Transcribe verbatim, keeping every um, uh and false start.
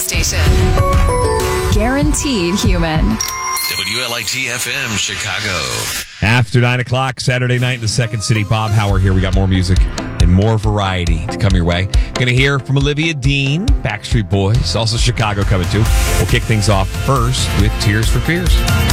station. Guaranteed human. W L I T F M, Chicago. After nine o'clock, Saturday night in the Second City. Bob Hauer here. We got more music and more variety to come your way. Going to hear from Olivia Dean, Backstreet Boys, also Chicago coming too. We'll kick things off first with Tears for Fears.